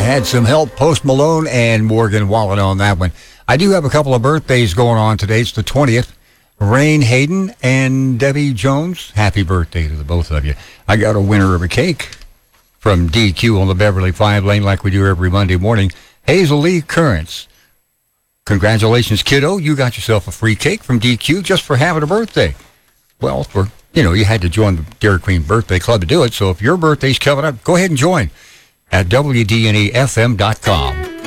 had some help, Post Malone and Morgan Wallen on that one. I do have a couple of birthdays going on today. It's the 20th. Rain Hayden and Debbie Jones. Happy birthday to the both of you. I got a winner of a cake from DQ on the Beverly 5 lane like we do every Monday morning. Hazel Lee Currents. Congratulations, kiddo. You got yourself a free cake from DQ just for having a birthday. Well, you had to join the Dairy Queen Birthday Club to do it. So if your birthday's coming up, go ahead and join at WDNEFM.com.